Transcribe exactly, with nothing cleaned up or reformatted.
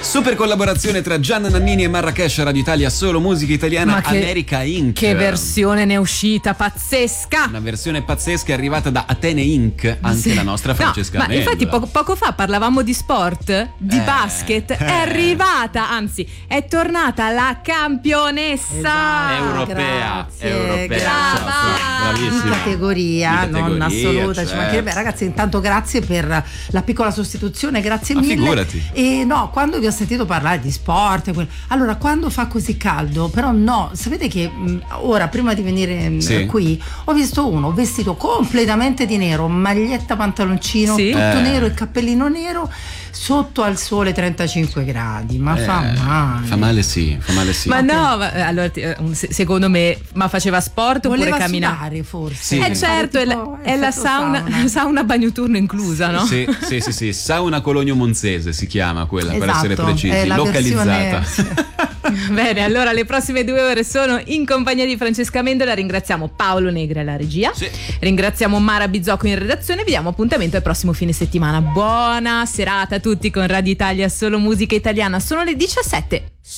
Super collaborazione tra Gianna Nannini e Marrakesh, Radio Italia, solo musica italiana. Ma che, America Incorporated. Che versione ne è uscita, pazzesca! Una versione pazzesca, è arrivata da Atene Incorporated, anche sì. la nostra Francesca no, ma Amendola. infatti poco, poco fa parlavamo di sport, di Eh, basket, eh. è arrivata, anzi è tornata la campionessa Esatto. Europea, Grazie, europea, brava. bravissima. Di categoria, Di non categoria, assoluta, certo. ci mancherebbe. Ragazzi, intanto grazie per la piccola sostituzione, grazie Ma mille. figurati. E no, quando vi ho sentito parlare di sport, quel- allora quando fa così caldo, però no, sapete che mh, ora prima di venire mh, Sì. qui ho visto uno vestito completamente di nero, maglietta, pantaloncino, Sì. tutto Eh. nero e cappellino nero, sotto al sole trentacinque gradi, ma Eh, fa male. Fa male sì, fa male sì. Ma no, ma, eh, allora, ti- eh, un- se- secondo me, ma faceva sport oppure Voleva camminava? sudare forse. Sì. Eh Per certo, fare è la, tipo è la effetto sauna, sauna bagno turno inclusa, no? Sì, sì, sì, sì, Sauna Cologno Monzese si chiama quella, per Esatto, essere precisi, è la localizzata. versione- Bene, allora le prossime due ore sono in compagnia di Francesca Amendola. Ringraziamo Paolo Negri alla regia, Sì. ringraziamo Mara Bizzocco in redazione. Vi diamo appuntamento al prossimo fine settimana. Buona serata a tutti con Radio Italia, solo musica italiana. Sono le diciassette.